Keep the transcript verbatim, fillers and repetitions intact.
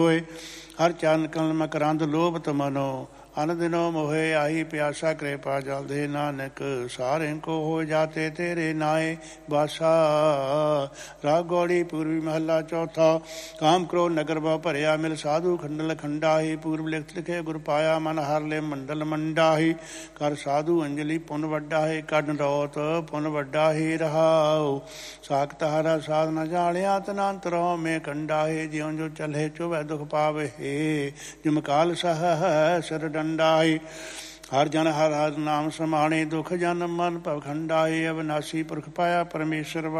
ਹੋਏ। ਹਰ ਚਰਨ ਕਮਲ ਮਕਰੰਦ ਲੋਭਤ ਮਨੋ, ਅਨ ਦਿਨੋ ਮੋਹੇ ਆਹੀ ਪਿਆਸਾ ਕਿਰਪਾ ਜਲ ਦੇ। ਨਾਨਕ ਸਾਰੇ ਕੋ ਹੋ ਜਾਤੇ ਤੇਰੇ ਨਾਏ ਬਾਸਾ। ਰਾਗ ਗੌੜੀ ਪੂਰਬੀ ਮਹੱਲਾ ਚੌਥਾ। ਕਾਮ ਕ੍ਰੋਧ ਨਗਰ ਬਹੁ ਭਰਿਆ, ਮਿਲ ਸਾਧੂ ਖੰਡਲ ਖੰਡਾਹੀ। ਪੂਰਬ ਲਿਖਤ ਲਿਖੇ ਗੁਰ ਪਾਇਆ, ਮਨ ਹਰ ਲੈ ਮੰਡਲ ਮੰਡਾਹੀ। ਕਰ ਸਾਧੂ ਅੰਜਲੀ ਪੁੰਨ ਵੱਡਾ ਹੈ, ਕੱਢ ਰੋਤ ਪੁੰਨ ਵੱਡਾ ਹੀ ਰਹਾਉ। ਸਾਖਤ ਹਰਾ ਸਾਧ ਨ ਜਾਣਿਆ, ਤਨੰਤ ਰਹੁ ਮੈਂ ਕੰਡਾ ਹੈ। ਜਿਉਂ ਜੋ ਚਲੇ ਚੁਵੈ ਦੁਖ ਪਾਵੇ, ਜਿਮ ਕਾਲ ਸਹ ਸਿਰ ਡੰਡਾਈ। ਹਰ ਜਨ ਹਰ ਹਰ ਨਾਮ ਸਮਾਣੇ, ਦੁਖ ਜਨ ਮਨ ਭਵਖੰਡਾਏ। ਅਵਿਨਾਸੀ ਪੁਰਖ ਪਾਇਆ ਪਰਮੇਸ਼ਰ